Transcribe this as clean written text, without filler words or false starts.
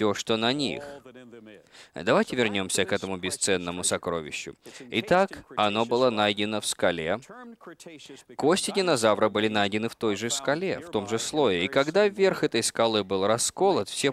все, что на них. Давайте вернемся к этому бесценному сокровищу. Итак, оно было найдено в скале. Кости динозавра были найдены в той же скале, в том же слое. И когда верх этой скалы был расколот, все